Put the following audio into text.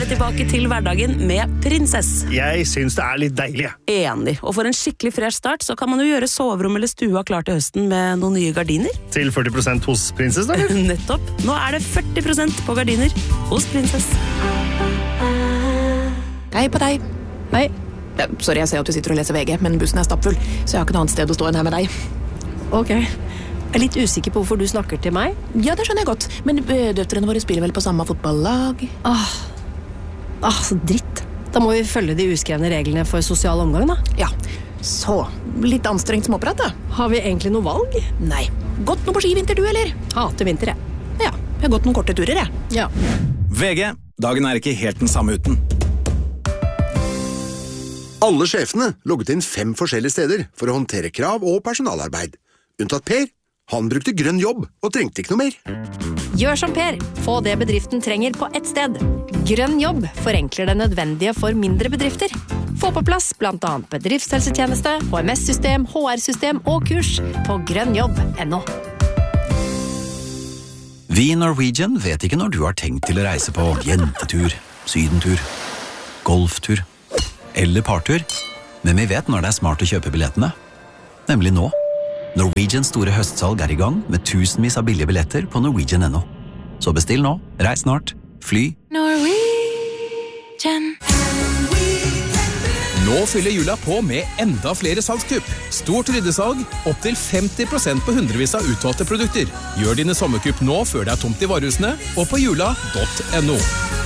tilbake til hverdagen med Prinsess. Jeg synes det litt deilig. Enig. Og for en skikkelig fresh start, så kan man jo gjøre soverom eller stua klar til høsten med noen nye gardiner. Til 40% hos Prinsess, da? Nettopp. Nå det 40% på gardiner hos Prinsess. Hei på deg. Hei. Sorry, jeg ser at du sitter og leser VG, men bussen stappfull, så jeg har ikke noe annet sted å stå enn her med deg. Ok. Jeg litt usikker på hvorfor du snakker til meg. Ja, det skjønner jeg godt, men døtrene våre spiller vel på samme fotballag? Så dritt. Da må vi følge de uskrevne reglene for sosial omgang, da. Ja, så litt anstrengt småprat, da. Har vi egentlig noe valg? Nei. Gått noe på skivinter, du, eller? Hater vinter, jeg. Ja, jeg har gått noen korte turer, jeg. Ja. VG. Dagen ikke helt den samme uten. Alle sjefene logget inn 5 forskjellige steder for å håndtere krav og personalarbeid. Unntatt Per. Han brukte grønn jobb og trengte ikke noe mer. Gjør som Per. Få det bedriften trenger på ett sted. Grønn jobb forenkler det nødvendige for mindre bedrifter. Få på plass blant annet bedriftshelsetjeneste, HMS-system, HR-system og kurs på grønnjobb.no. Vi i Norwegian vet ikke når du har tenkt til å reise på jentetur, sydentur, golftur eller partur, men vi vet når det smart å kjøpe billettene. Nemlig nå. Norwegians store høstsalg I gang med tusenvis av billige billetter på Norwegian.no. Så bestill nå, reis snart, fly. Norwegian. Nå fyller jula på med enda flere salgskupp. Stort ryddesalg, opp til 50% på hundrevis av utvalgte produkter. Gjør dine sommerkupp nå før det tomt I varehusene, og på jula.no.